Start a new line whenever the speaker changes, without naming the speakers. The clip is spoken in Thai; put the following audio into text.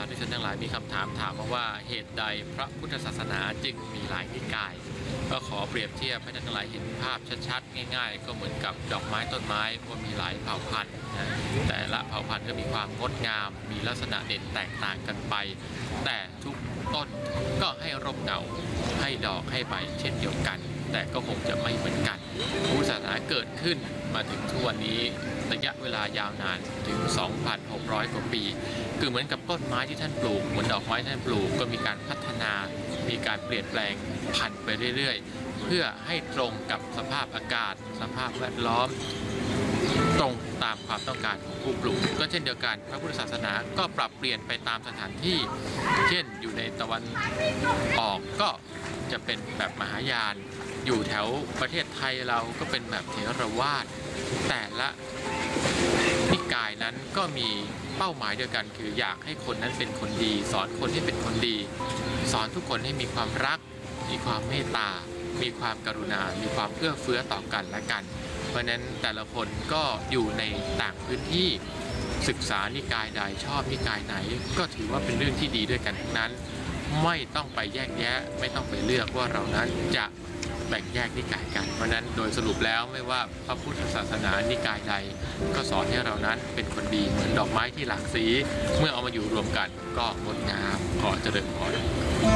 าธุชนทั้งหลายมีคำถามมาว่าเหตุใดพระพุทธศาสนาจึงมีหลายนิกายก็ขอเปรียบเทียบให้ท่านทั้งหลายเห็นภาพชัดๆง่ายๆก็เหมือนกับดอกไม้ต้นไม้ว่ามีหลายเผ่าพันธุ์นะแต่ละเผ่าพันธุ์ก็มีความงดงามมีลักษณะเด่นแตกต่างกันไปแต่ทุกต้นก็ให้ร่มเงาให้ดอกให้ใบเช่นเดียวกันแต่ก็คงจะไม่เหมือนกันพุทธศาสนาเกิดขึ้นมาถึงทุกวันนี้ระยะเวลายาวนานถึง 2,600 กว่าปีคือเหมือนกับต้นไม้ที่ท่านปลูกเหมือนดอกไม้ที่ท่านปลูกก็มีการพัฒนามีการเปลี่ยนแปลงพันธุ์ไปเรื่อยๆเพื่อให้ตรงกับสภาพอากาศสภาพแวดล้อมตรงตามความต้องการของผู้ปลูกก็เช่นเดียวกันพระพุทธศาสนาก็ปรับเปลี่ยนไปตามสถานที่เช่นอยู่ในตะวันออกก็จะเป็นแบบมหายานอยู่แถวประเทศไทยเราก็เป็นแบบเถรวาทแต่ละนิกายนั้นก็มีเป้าหมายเดียวกันคืออยากให้คนนั้นเป็นคนดีสอนคนให้เป็นคนดีสอนทุกคนให้มีความรักมีความเมตตามีความกรุณามีความเอื้อเฟื้อต่อกันและกันเพราะนั้นแต่ละคนก็อยู่ในต่างพื้นที่ศึกษานิกายใดชอบนิกายไหนก็ถือว่าเป็นเรื่องที่ดีด้วยกันทั้งนั้นไม่ต้องไปแยกแยะไม่ต้องไปเลือกว่าเรานั้นจะแบ่งแยกนิกายกันเพราะนั้นโดยสรุปแล้วไม่ว่าพระพุทธศาสนานิกายใดก็สอนให้เรานั้นเป็นคนดีเหมือนดอกไม้ที่หลากสีเมื่อเอามาอยู่รวมกันก็งดงามขอเจริญพร